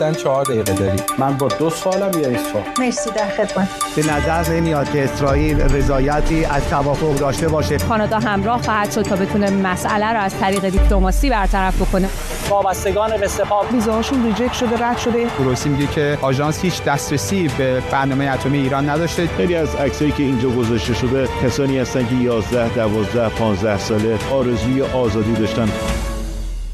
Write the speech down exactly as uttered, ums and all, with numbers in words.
چهار دقیقه داری. من با دو سالم یا یک سال. مرسی، در خدمت. به نظر نمیاد که اسرائیل رضایتی از توافق داشته باشه. کانادا همراه خواهد شد تا بتونه مسئله رو از طریق دیپلماسی برطرف بکنه. وابستگان به سپاه ویزاشون ریجکت شده، رد شده. گروسی میگه که آژانس هیچ دسترسی به برنامه اتمی ایران نداشته. خیلی از عکسایی که اینجا گذاشته شده کسانی هستن که یازده، دوازده، پانزده ساله آرزوی آزادی داشتن.